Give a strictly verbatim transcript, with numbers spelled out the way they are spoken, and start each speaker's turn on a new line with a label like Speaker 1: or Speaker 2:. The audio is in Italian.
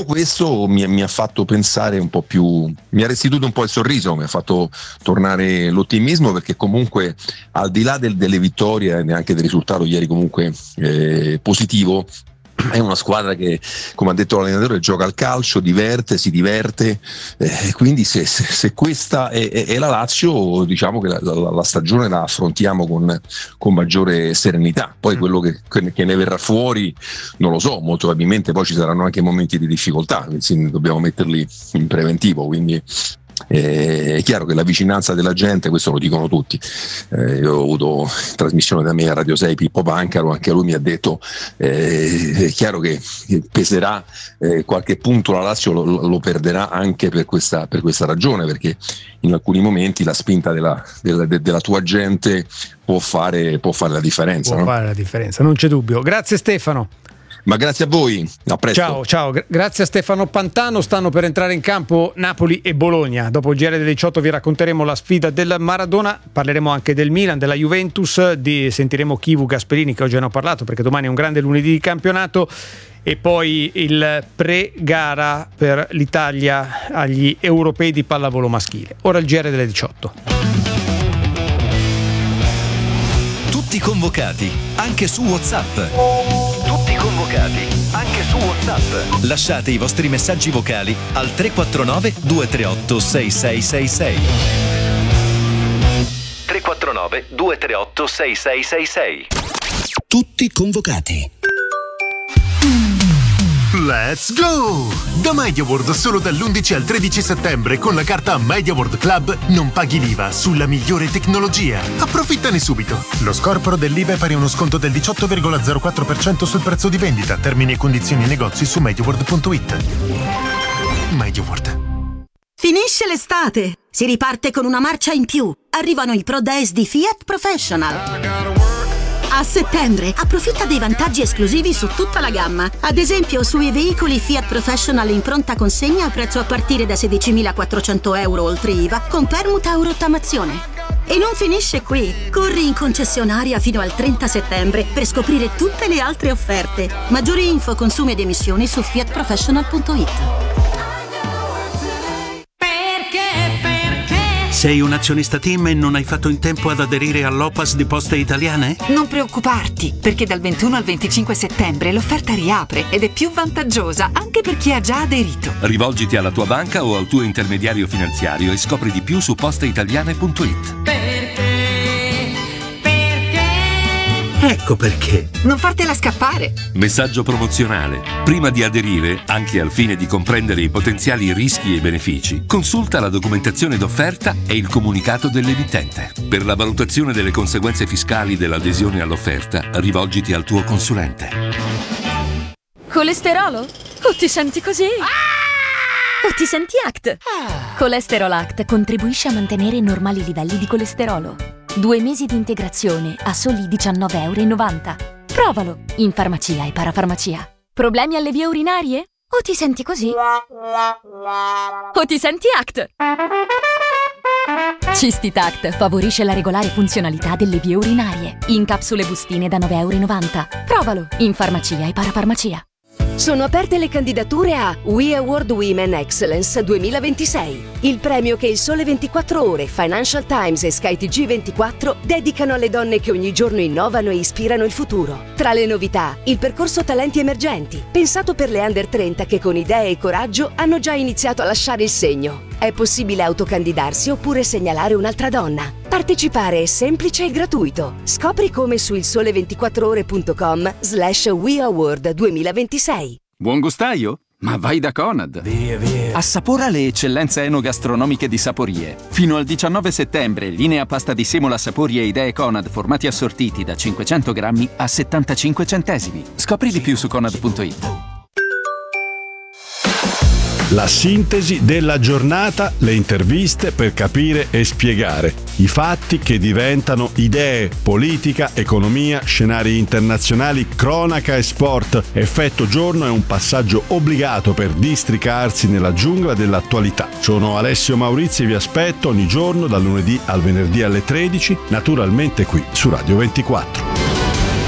Speaker 1: questo mi, mi ha fatto pensare un po' più, mi ha restituito un po' il sorriso, mi ha fatto tornare l'ottimismo, perché comunque al di là del, delle vittorie e anche del risultato ieri comunque eh, positivo, è una squadra che, come ha detto l'allenatore, gioca al calcio, diverte, si diverte, eh, quindi se, se, se questa è, è, è la Lazio, diciamo che la, la, la stagione la affrontiamo con, con maggiore serenità. Poi quello che, che ne verrà fuori non lo so, molto probabilmente poi ci saranno anche momenti di difficoltà, quindi dobbiamo metterli in preventivo, quindi Eh, è chiaro che la vicinanza della gente, questo lo dicono tutti, eh, io ho avuto in trasmissione da me a Radio sei Pippo Pancaro, anche lui mi ha detto eh, è chiaro che peserà eh, qualche punto, la Lazio lo, lo perderà anche per questa, per questa ragione, perché in alcuni momenti la spinta della, della, della tua gente può fare, può fare la differenza,
Speaker 2: può
Speaker 1: no?
Speaker 2: fare la differenza, non c'è dubbio. Grazie Stefano.
Speaker 1: Ma grazie a voi, a presto.
Speaker 2: Ciao, ciao, Gra- grazie a Stefano Pantano. Stanno per entrare in campo Napoli e Bologna. Dopo il G R delle diciotto vi racconteremo la sfida del Maradona, parleremo anche del Milan, della Juventus, di, sentiremo Chivu, Gasperini, che oggi hanno parlato perché domani è un grande lunedì di campionato, e poi il pre-gara per l'Italia agli europei di pallavolo maschile. Ora il G R delle diciotto.
Speaker 3: Tutti convocati, anche su WhatsApp. Tutti convocati, anche su WhatsApp. Lasciate i vostri messaggi vocali al tre quattro nove due tre otto sei sei sei sei. tre quattro nove due tre otto sei sei sei sei.
Speaker 4: Tutti convocati.
Speaker 5: Let's go! Da MediaWorld solo dall'undici al tredici settembre con la carta MediaWorld Club non paghi l'I V A sulla migliore tecnologia. Approfittane subito. Lo scorporo dell'I V A è pari a uno sconto del diciotto virgola zero quattro per cento sul prezzo di vendita. Termini e condizioni e negozi su mediaworld punto it. MediaWorld.
Speaker 6: Finisce l'estate, si riparte con una marcia in più. Arrivano i Pro Days di Fiat Professional. A settembre approfitta dei vantaggi esclusivi su tutta la gamma. Ad esempio sui veicoli Fiat Professional in pronta consegna a prezzo a partire da sedicimilaquattrocento euro oltre I V A con permuta o rottamazione. E non finisce qui. Corri in concessionaria fino al trenta settembre per scoprire tutte le altre offerte. Maggiori info, consumi ed emissioni su fiat professional punto it.
Speaker 4: Sei un azionista TIM e non hai fatto in tempo ad aderire all'O P A S di Poste Italiane?
Speaker 7: Non preoccuparti, perché dal ventuno al venticinque settembre l'offerta riapre ed è più vantaggiosa anche per chi ha già aderito.
Speaker 8: Rivolgiti alla tua banca o al tuo intermediario finanziario e scopri di più su posteitaliane punto it.
Speaker 7: Perché?
Speaker 4: Ecco perché.
Speaker 7: Non fartela scappare.
Speaker 8: Messaggio promozionale. Prima di aderire, anche al fine di comprendere i potenziali rischi e benefici, consulta la documentazione d'offerta e il comunicato dell'emittente. Per la valutazione delle conseguenze fiscali dell'adesione all'offerta, rivolgiti al tuo consulente.
Speaker 9: Colesterolo? O ti senti così? O ti senti A C T? Colesterol Act contribuisce a mantenere normali livelli di colesterolo. Due mesi di integrazione a soli diciannove virgola novanta euro. Provalo in farmacia e parafarmacia. Problemi alle vie urinarie? O ti senti così? O ti senti A C T? Cistitact favorisce la regolare funzionalità delle vie urinarie. In capsule bustine da nove virgola novanta euro. Provalo in farmacia e parafarmacia.
Speaker 10: Sono aperte le candidature a We Award Women Excellence duemilaventisei, il premio che il Sole ventiquattro Ore, Financial Times e Sky T G ventiquattro dedicano alle donne che ogni giorno innovano e ispirano il futuro. Tra le novità, il percorso Talenti Emergenti, pensato per le under trenta che con idee e coraggio hanno già iniziato a lasciare il segno. È possibile autocandidarsi oppure segnalare un'altra donna. Partecipare è semplice e gratuito. Scopri come su il sole ventiquattro ore punto com slash We Award duemilaventisei.
Speaker 11: Buon gustaio? Ma vai da Conad! Via, via. Assapora le eccellenze enogastronomiche di Saporie. Fino al diciannove settembre, linea pasta di semola Saporie e idee Conad formati assortiti da cinquecento grammi a settantacinque centesimi. Scopri di più su conad punto it.
Speaker 12: La sintesi della giornata, le interviste per capire e spiegare i fatti che diventano idee, politica, economia, scenari internazionali, cronaca e sport. Effetto giorno è un passaggio obbligato per districarsi nella giungla dell'attualità. Sono Alessio Maurizi e vi aspetto ogni giorno dal lunedì al venerdì alle tredici, naturalmente qui su Radio ventiquattro.